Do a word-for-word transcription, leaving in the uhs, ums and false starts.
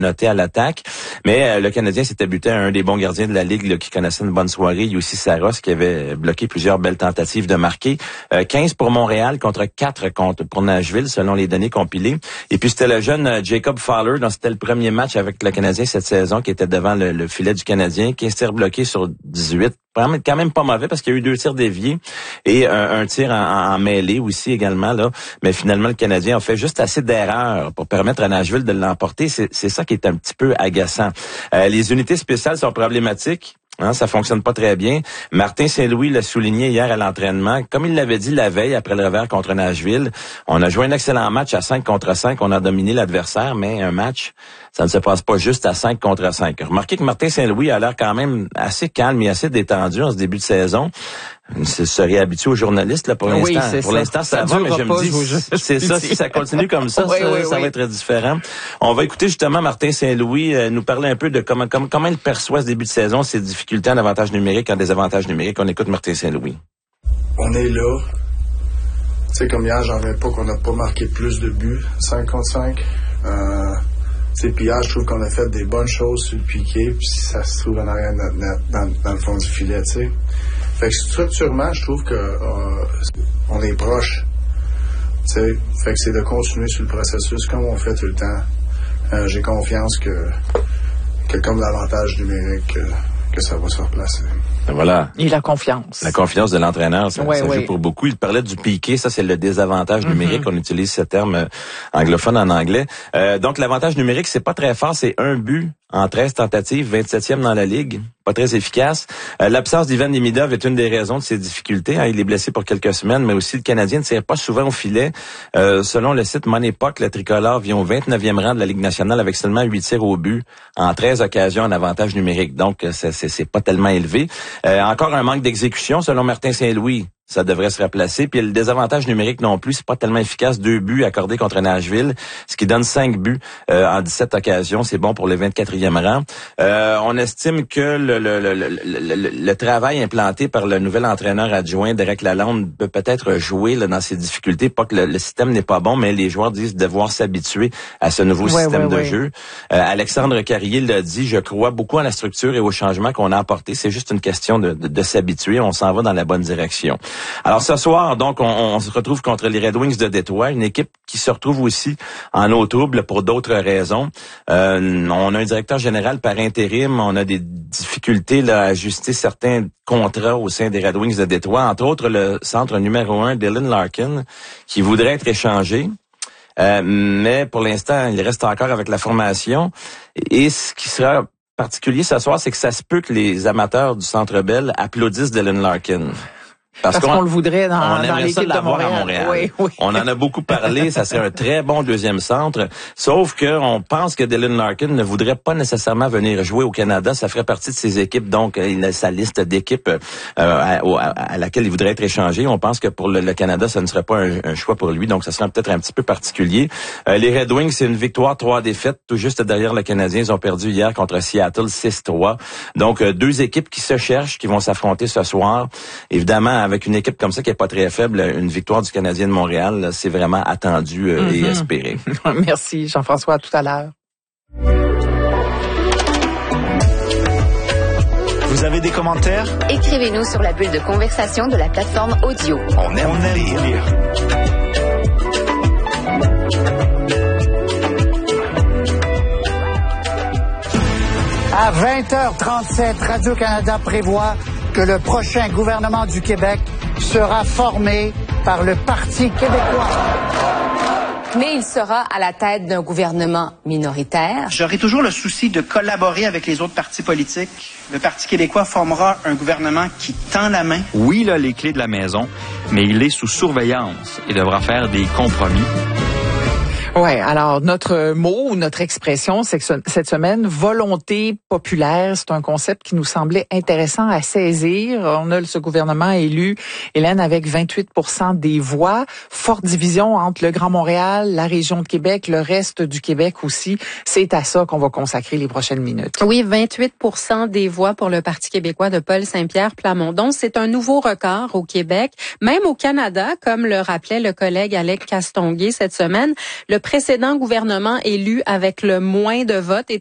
noté à l'attaque. Mais euh, le Canadien s'était buté à un des bons gardiens de la Ligue là, qui connaissait une bonne soirée. Il y a aussi Saros qui avait bloqué plusieurs belles tentatives de marquer. Euh, quinze pour Montréal contre quatre contre pour Nashville, selon les données compilées. Et puis c'était le jeune euh, Jacob Fowler, dont c'était le premier match avec le Canadien cette saison, qui était devant le, le filet du Canadien. quinze tirs bloqués sur dix-huit. Quand même pas mauvais parce qu'il y a eu deux tirs déviés et un, un tir en, en mêlée aussi également là. Mais finalement, le Canadien a fait juste assez d'erreurs pour permettre à Nashville de l'emporter. C'est, c'est ça qui est un petit peu agaçant. Euh, les unités spéciales sont problématiques. Hein, ça fonctionne pas très bien. Martin Saint-Louis l'a souligné hier à l'entraînement. Comme il l'avait dit la veille après le revers contre Nashville, on a joué un excellent match à cinq contre cinq. On a dominé l'adversaire, mais un match, ça ne se passe pas juste à cinq contre cinq. Remarquez que Martin Saint-Louis a l'air quand même assez calme et assez détendu en ce début de saison. Il se serait habitué aux journalistes là pour l'instant. Oui, c'est pour ça. l'instant, ça, ça va, mais je pas, me dis, je c'est ça. Si ça continue comme ça, oui, ça, oui, ça oui. va être différent. On va écouter justement Martin Saint-Louis euh, nous parler un peu de comment, comment, comment il perçoit ce début de saison, ses difficultés en avantage numérique, en désavantage numérique. On écoute Martin Saint-Louis. On est là. Tu sais, comme hier, j'en reviens pas qu'on n'a pas marqué plus de buts, cinq contre cinq. Euh, tu sais, puis hier, je trouve qu'on a fait des bonnes choses sur le piqué, puis ça se trouve en arrière de notre net, dans, dans le fond du filet, tu sais. Fait que structurellement, je trouve que euh, on est proche. Tu sais, fait que c'est de continuer sur le processus comme on fait tout le temps. Euh, j'ai confiance que, que comme l'avantage numérique, euh, que ça va se replacer. Voilà. Et la confiance. La confiance de l'entraîneur, ça, ouais, ça ouais. joue pour beaucoup. Il parlait du piqué, ça c'est le désavantage mm-hmm. numérique. On utilise ce terme euh, anglophone en anglais. Euh, donc l'avantage numérique, c'est pas très fort, c'est un but en treize tentatives, vingt-septième dans la Ligue. Pas très efficace. Euh, l'absence d'Ivan Demidov est une des raisons de ces difficultés. Hein. Il est blessé pour quelques semaines, mais aussi le Canadien ne tire pas souvent au filet. Euh, selon le site Moneypuck, le tricolore vient au vingt-neuvième rang de la Ligue nationale avec seulement huit tirs au but en treize occasions en avantage numérique. Donc, c'est, c'est, c'est pas tellement élevé. Euh, encore un manque d'exécution, selon Martin Saint-Louis. Ça devrait se replacer. Puis le désavantage numérique non plus, c'est pas tellement efficace. Deux buts accordés contre Nashville, ce qui donne cinq buts euh, en dix-sept occasions. C'est bon pour le vingt-quatrième rang. Euh, on estime que le, le, le, le, le, le travail implanté par le nouvel entraîneur adjoint, Derek Lalonde, peut peut-être jouer là, dans ces difficultés. Pas que le, le système n'est pas bon, mais les joueurs disent devoir s'habituer à ce nouveau ouais, système ouais, de ouais. jeu. Euh, Alexandre Carrier l'a dit, je crois beaucoup à la structure et au changement qu'on a apporté. C'est juste une question de, de, de s'habituer. On s'en va dans la bonne direction. Alors ce soir, donc, on, on se retrouve contre les Red Wings de Détroit, une équipe qui se retrouve aussi en eau trouble pour d'autres raisons. Euh, on a un directeur général par intérim, on a des difficultés là, à ajuster certains contrats au sein des Red Wings de Détroit, entre autres le centre numéro un, Dylan Larkin, qui voudrait être échangé. Euh, mais pour l'instant, il reste encore avec la formation. Et ce qui sera particulier ce soir, c'est que ça se peut que les amateurs du Centre Bell applaudissent Dylan Larkin. Parce, Parce qu'on, qu'on le voudrait dans, on dans aimerait l'équipe ça l'avoir de Montréal. à Montréal. Oui, oui. On en a beaucoup parlé, ça serait un très bon deuxième centre. Sauf que on pense que Dylan Larkin ne voudrait pas nécessairement venir jouer au Canada. Ça ferait partie de ses équipes, donc il a sa liste d'équipes euh, à, à, à laquelle il voudrait être échangé. On pense que pour le, le Canada, ça ne serait pas un, un choix pour lui, donc ça serait peut-être un petit peu particulier. Euh, les Red Wings, c'est une victoire, trois défaites, tout juste derrière le Canadien. Ils ont perdu hier contre Seattle six trois. Donc euh, deux équipes qui se cherchent, qui vont s'affronter ce soir. Évidemment, avec une équipe comme ça qui est pas très faible, une victoire du Canadien de Montréal, là, c'est vraiment attendu euh, mm-hmm. et espéré. Merci Jean-François, à tout à l'heure. Vous avez des commentaires? Écrivez-nous sur la bulle de conversation de la plateforme audio. On aime, On aime lire. lire. À vingt heures trente-sept, Radio-Canada prévoit que le prochain gouvernement du Québec sera formé par le Parti québécois. Mais il sera à la tête d'un gouvernement minoritaire. J'aurai toujours le souci de collaborer avec les autres partis politiques. Le Parti québécois formera un gouvernement qui tend la main. Oui, il a les clés de la maison, mais il est sous surveillance et devra faire des compromis. Ouais, alors notre mot, notre expression, c'est que ce, cette semaine, volonté populaire, c'est un concept qui nous semblait intéressant à saisir. On a ce gouvernement élu, Hélène, avec vingt-huit pour cent des voix. Forte division entre le Grand Montréal, la région de Québec, le reste du Québec aussi. C'est à ça qu'on va consacrer les prochaines minutes. Oui, vingt-huit pour cent des voix pour le Parti québécois de Paul Saint-Pierre Plamondon. C'est un nouveau record au Québec, même au Canada, comme le rappelait le collègue Alec Castonguay cette semaine. Le précédent gouvernement élu avec le moins de votes